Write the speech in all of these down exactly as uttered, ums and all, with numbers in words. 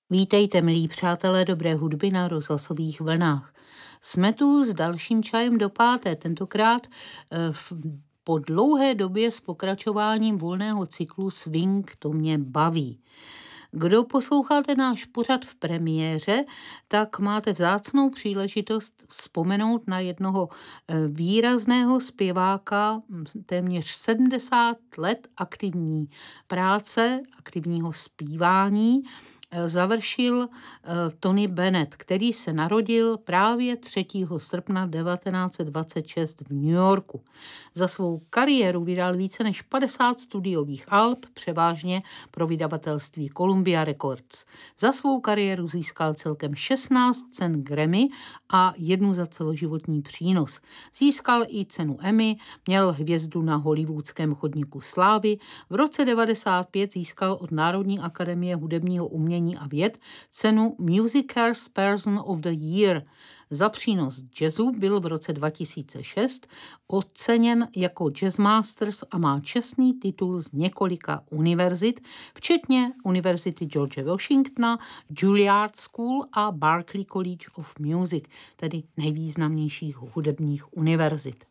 Vítejte, milí přátelé dobré hudby na rozhlasových vlnách. Jsme tu s dalším čajem do páté, tentokrát v, po dlouhé době s pokračováním volného cyklu Swing to mě baví. Kdo posloucháte náš pořad v premiéře, tak máte vzácnou příležitost vzpomenout na jednoho výrazného zpěváka, téměř sedmdesát let aktivní práce, aktivního zpívání, završil Tony Bennett, který se narodil právě třetího srpna devatenáct set dvacet šest v New Yorku. Za svou kariéru vydal více než padesát studiových alb, převážně pro vydavatelství Columbia Records. Za svou kariéru získal celkem šestnáct cen Grammy a jednu za celoživotní přínos. Získal i cenu Emmy, měl hvězdu na hollywoodském chodníku slávy. V roce devadesát pět získal od Národní akademie hudebního umění a věd cenu Musicares Person of the Year. Za přínos jazzu byl v roce dva tisíce šest oceněn jako Jazzmasters a má čestný titul z několika univerzit, včetně Univerzity George Washingtona, Juilliard School a Berklee College of Music, tedy nejvýznamnějších hudebních univerzit.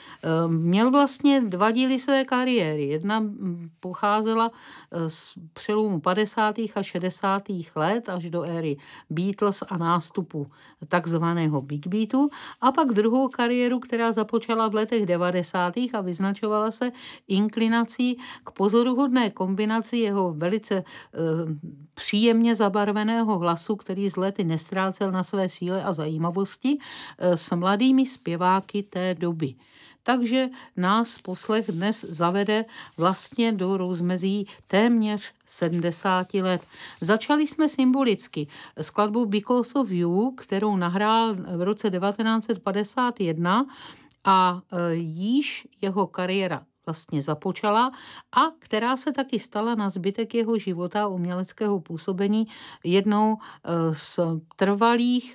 Měl vlastně dva díly své kariéry. Jedna pocházela z přelomu padesátých a šedesátých let až do éry Beatles a nástupu takzvaného Big Beatu, a pak druhou kariéru, která započala v letech devadesátých a vyznačovala se inklinací k pozoruhodné kombinaci jeho velice e, příjemně zabarveného hlasu, který z lety nestrácel na své síle a zajímavosti, e, s mladými zpěváky té doby. Takže nás poslech dnes zavede vlastně do rozmezí téměř sedmdesáti let. Začali jsme symbolicky skladbou Because of You, kterou nahrál v roce devatenáct set padesát jedna a již jeho kariéra vlastně započala a která se taky stala na zbytek jeho života uměleckého působení jednou z trvalých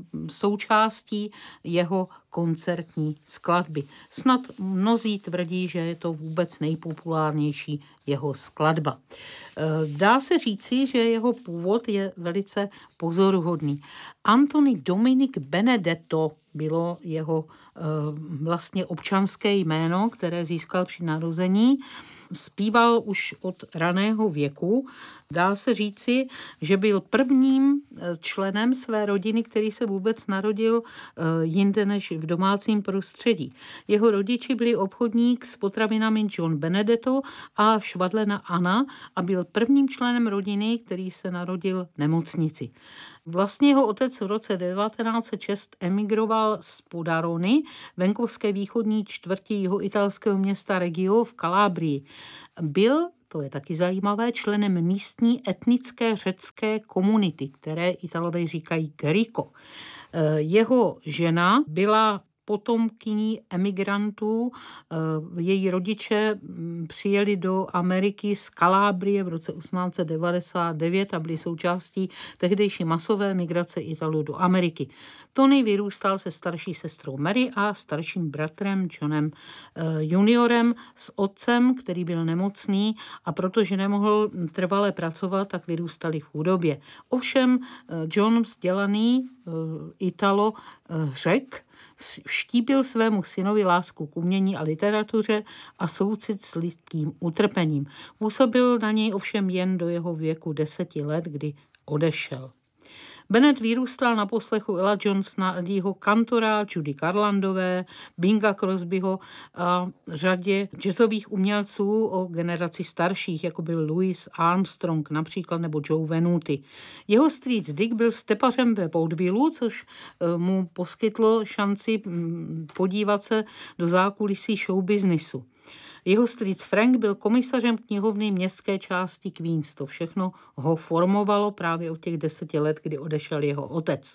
součástí jeho koncertní skladby. Snad mnozí tvrdí, že je to vůbec nejpopulárnější jeho skladba. Dá se říci, že jeho původ je velice pozoruhodný. Anthony Dominic Benedetto bylo jeho vlastně občanské jméno, které získal při narození. Zpíval už od raného věku. Dá se říci, že byl prvním členem své rodiny, který se vůbec narodil jinde než v domácím prostředí. Jeho rodiči byli obchodník s potravinami John Benedetto a švadlena Anna a byl prvním členem rodiny, který se narodil v nemocnici. Vlastně jeho otec v roce devatenáct set šest emigroval z Podarony, venkovské východní čtvrti jihoitalského města Reggio v Kalábrii. Byl, to je taky zajímavé, členem místní etnické řecké komunity, které Italové říkají Griko. Jeho žena byla potomkyní emigrantů. Její rodiče přijeli do Ameriky z Kalábrie v roce osmnáct set devadesát devět a byli součástí tehdejší masové migrace Italů do Ameriky. Tony vyrůstal se starší sestrou Mary a starším bratrem Johnem juniorem s otcem, který byl nemocný, a protože nemohl trvale pracovat, tak vyrůstali v chudobě. Ovšem John, vzdělaný Italo Řek, vštípil svému synovi lásku k umění a literatuře a soucit s lidským utrpením. Působil na něj ovšem jen do jeho věku deseti let, kdy odešel. Bennett vyrůstal na poslechu Ella Johnsona, Eddieho Cantora, Judy Garlandové, Binga Crosbyho a řadě jazzových umělců o generaci starších, jako byl Louis Armstrong například nebo Joe Venuti. Jeho strýc Dick byl stepařem ve vaudevilleu, což mu poskytlo šanci podívat se do zákulisí showbiznisu. Jeho strýc Frank byl komisařem knihovny městské části Queens. To všechno ho formovalo právě od těch deseti let, kdy odešel jeho otec.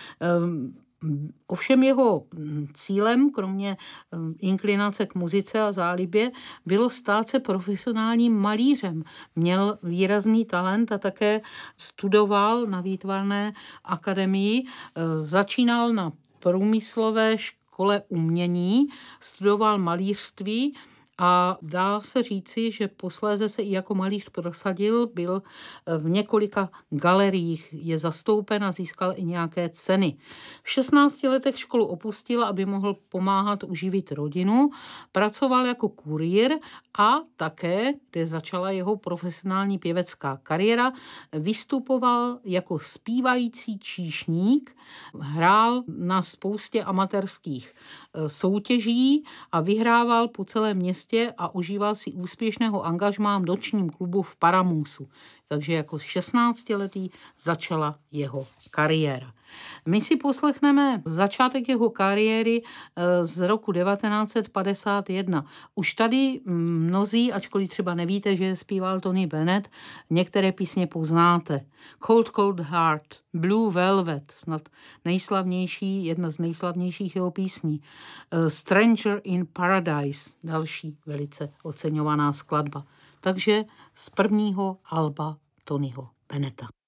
Ovšem jeho cílem, kromě inklinace k muzice a zálibě, bylo stát se profesionálním malířem. Měl výrazný talent a také studoval na výtvarné akademii. Začínal na průmyslové škole umění, studoval malířství A dá se říci, že posléze se i jako malíř prosadil, byl v několika galeriích, je zastoupen a získal i nějaké ceny. V šestnácti letech školu opustil, aby mohl pomáhat uživit rodinu, pracoval jako kurýr a také, kde začala jeho profesionální pěvecká kariéra, vystupoval jako zpívající číšník, hrál na spoustě amatérských soutěží a vyhrával po celém městě a užíval si úspěšného angažmá v nočním klubu v Paramusu. Takže jako šestnáctiletý začala jeho kariéra. My si poslechneme začátek jeho kariéry z roku devatenáct set padesát jedna. Už tady mnozí, ačkoliv třeba nevíte, že zpíval Tony Bennett, některé písně poznáte. Cold Cold Heart, Blue Velvet, snad nejslavnější, jedna z nejslavnějších jeho písní. Stranger in Paradise, další velice oceňovaná skladba. Takže z prvního alba Tonyho Bennetta.